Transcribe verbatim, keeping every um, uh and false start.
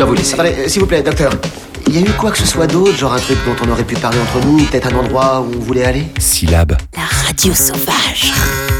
dois vous laisser. Attendez, euh, s'il vous plaît, docteur. Il y a eu quoi que ce soit d'autre, genre un truc dont on aurait pu parler entre nous, peut-être un endroit où on voulait aller? Syllabe. La radio sauvage.